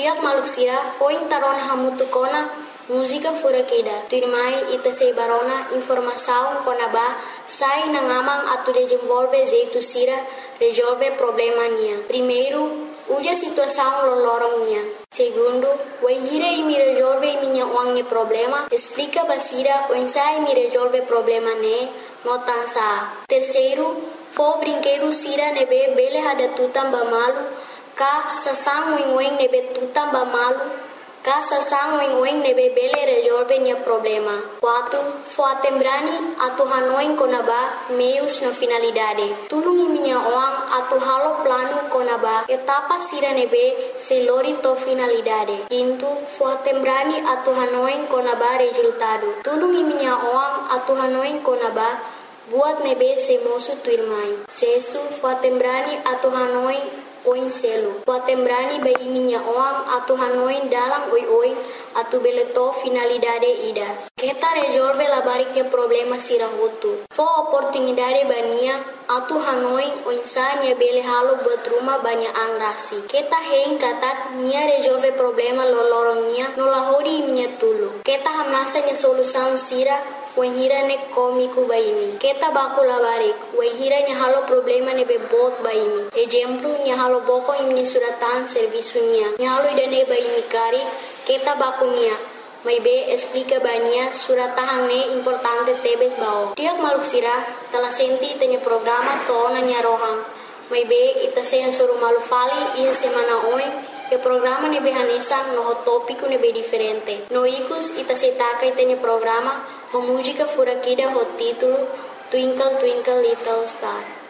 Tiap maluk sira foi tarona hamutu kona música fura queda. Tu irmã ita sei barona informação konaba sai na ngamang atu desenvolve jeito sira resolve problema nia. Primeiro, uja situação lolorong nia. Segundo, o enhira me resolve minha uang problema. Explica basira o ensai me resolve problema ne notansa. Terceiro, fo brinquedo sira nebe bele hada tutam bamalu ka sasang wing nebe tutam bamalu. Casa sang wing nebe bele resolve nia problema. 4. Fo atembrani atu hanoin konaba meios na finalidade. Tulungi minha oang atu halo plano konaba etapa sira nebe selori to finalidade. 5. Fo atembrani atu hanoin konaba resultado. Tulungi minha oang atu hanoin konaba buat nebe se mosu tu irmãe. 6. Fo atembrani atu hanoin oin selo. Potembrani bai minha oam atu hanoin dalam oi atu beleto finalidade ida. Kita resolve la bariknya problema sirahutu. Fo oportunidade bania atu hanoin oinsanya bele halo buat rumah banyak angrasi. Kita hein katak nia resolve problema lolorongnya nolahori minha tulu. Kita hamnasanya solusan sira Wahira ne komiku baimi. Kita baku labarik. Wahira nya halo problema ne bebot baimi. Exemplo nya halo boko imni suratan servisunya. Nya halo idane baimi kari. Kita baku nya. Mai be explica bania suratahang ne importante tebes bao. Tiap maluk sira telah senti tanya programa to nya rohang. Mai be ita seha suruh malu fali ia semana oi. E programa ne behanesa no tópico ne be diferente. No ikus ita setaka itanya programa. A música fura aqui o título Twinkle Twinkle Little Star.